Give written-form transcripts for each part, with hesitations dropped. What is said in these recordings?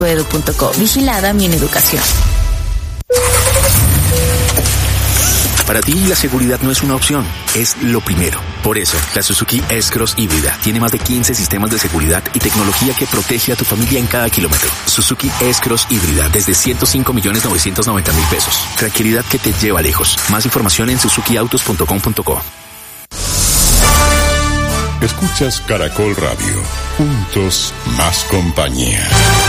Edu.co. Vigilada Mineducación. Para ti la seguridad no es una opción, es lo primero. Por eso, la Suzuki S-Cross híbrida tiene más de 15 sistemas de seguridad y tecnología que protege a tu familia en cada kilómetro. Suzuki S-Cross híbrida desde 105.990.000 pesos. Tranquilidad que te lleva lejos. Más información en suzukiautos.com.co. Escuchas Caracol Radio. Juntos, más compañía.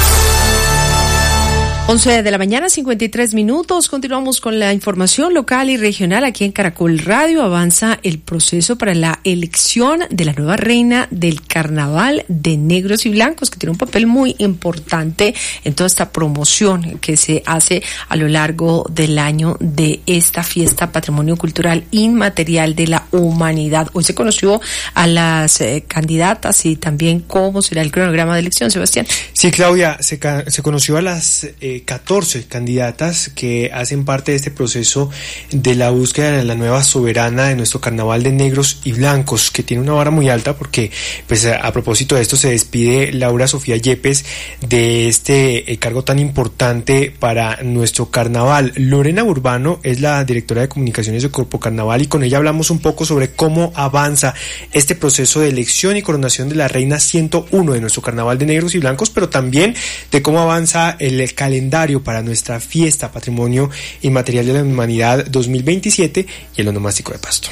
11 de la mañana, 53 minutos. Continuamos con la información local y regional aquí en Caracol Radio. Avanza el proceso para la elección de la nueva reina del Carnaval de Negros y Blancos, que tiene un papel muy importante en toda esta promoción que se hace a lo largo del año de esta fiesta Patrimonio Cultural Inmaterial de la Humanidad. Hoy se conoció a las candidatas y también cómo será el cronograma de elección, Sebastián. Sí, Claudia, se conoció a las 14 candidatas que hacen parte de este proceso de la búsqueda de la nueva soberana de nuestro Carnaval de Negros y Blancos, que tiene una vara muy alta porque, pues, a propósito de esto se despide Laura Sofía Yepes de este cargo tan importante para nuestro Carnaval. Lorena Urbano es la directora de comunicaciones de Corpo Carnaval y con ella hablamos un poco sobre cómo avanza este proceso de elección y coronación de la reina 101 de nuestro Carnaval de Negros y Blancos, pero también de cómo avanza el calendario para nuestra fiesta Patrimonio Inmaterial de la Humanidad 2027 y el onomástico de Pasto.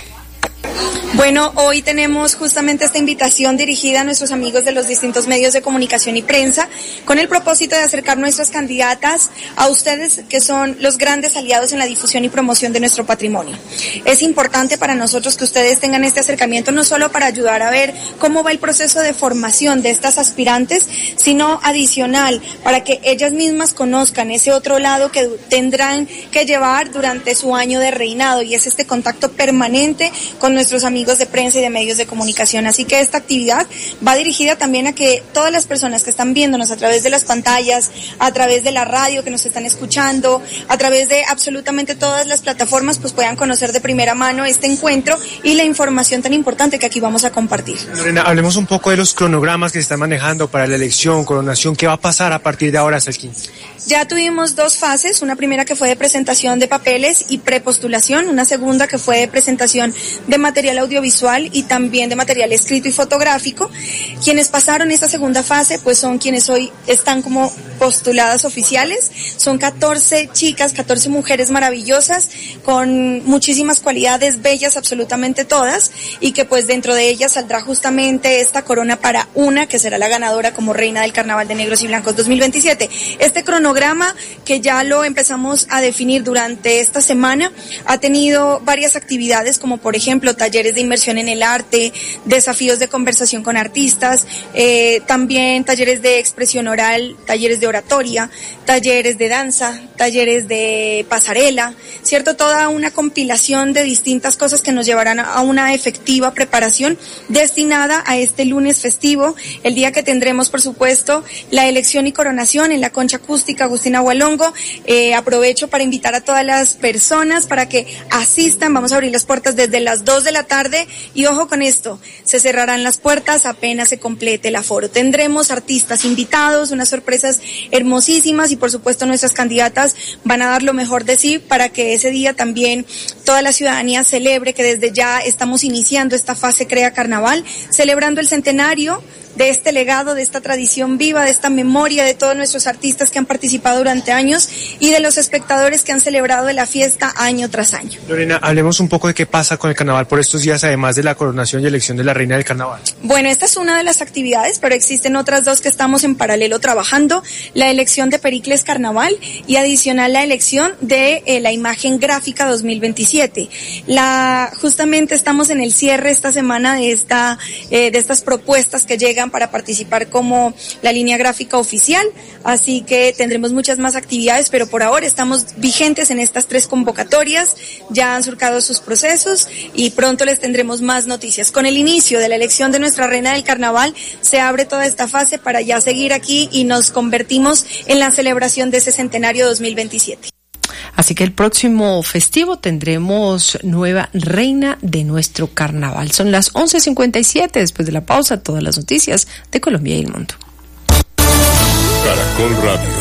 Bueno, hoy tenemos justamente esta invitación dirigida a nuestros amigos de los distintos medios de comunicación y prensa con el propósito de acercar nuestras candidatas a ustedes, que son los grandes aliados en la difusión y promoción de nuestro patrimonio. Es importante para nosotros que ustedes tengan este acercamiento, no solo para ayudar a ver cómo va el proceso de formación de estas aspirantes, sino adicional para que ellas mismas conozcan ese otro lado que tendrán que llevar durante su año de reinado, y es este contacto permanente con nuestros amigos de prensa y de medios de comunicación. Así que esta actividad va dirigida también a que todas las personas que están viéndonos a través de las pantallas, a través de la radio que nos están escuchando, a través de absolutamente todas las plataformas, pues puedan conocer de primera mano este encuentro y la información tan importante que aquí vamos a compartir. Lorena, hablemos un poco de los cronogramas que se están manejando para la elección, coronación. ¿Qué va a pasar a partir de ahora hasta el 15? Ya tuvimos dos fases, una primera que fue de presentación de papeles y prepostulación, una segunda que fue de presentación de material audiovisual y también de material escrito y fotográfico. Quienes pasaron esta segunda fase pues son quienes hoy están como postuladas oficiales. Son 14 chicas, 14 mujeres maravillosas con muchísimas cualidades, bellas absolutamente todas, y que pues dentro de ellas saldrá justamente esta corona para una que será la ganadora como reina del Carnaval de Negros y Blancos 2027. Este cronograma, que ya lo empezamos a definir durante esta semana, ha tenido varias actividades, como por ejemplo talleres de inmersión en el arte, desafíos de conversación con artistas, también talleres de expresión oral, talleres de oratoria, talleres de danza, talleres de pasarela, ¿cierto? Toda una compilación de distintas cosas que nos llevarán a una efectiva preparación destinada a este lunes festivo, el día que tendremos, por supuesto, la elección y coronación en la Concha Acústica Agustina Hualongo. Aprovecho para invitar a todas las personas para que asistan. Vamos a abrir las puertas desde las 2 de la tarde y ojo con esto, se cerrarán las puertas apenas se complete el aforo. Tendremos artistas invitados, unas sorpresas hermosísimas y por supuesto nuestras candidatas van a dar lo mejor de sí para que ese día también toda la ciudadanía celebre que desde ya estamos iniciando esta fase Crea Carnaval, celebrando el centenario de este legado, de esta tradición viva, de esta memoria de todos nuestros artistas que han participado durante años y de los espectadores que han celebrado la fiesta año tras año. Lorena, hablemos un poco de qué pasa con el carnaval por estos días, además de la coronación y elección de la reina del carnaval. Bueno, esta es una de las actividades, pero existen otras dos que estamos en paralelo trabajando, la elección de Pericles Carnaval y adicional la elección de la imagen gráfica 2027. Justamente estamos en el cierre esta semana de estas propuestas que llegan para participar como la línea gráfica oficial, así que tendremos muchas más actividades, pero por ahora estamos vigentes en estas tres convocatorias, ya han surcado sus procesos y pronto les tendremos más noticias. Con el inicio de la elección de nuestra reina del carnaval se abre toda esta fase para ya seguir aquí y nos convertimos en la celebración de ese centenario 2027. Así que el próximo festivo tendremos nueva reina de nuestro carnaval. Son las 11:57, después de la pausa, todas las noticias de Colombia y el mundo. Caracol Radio.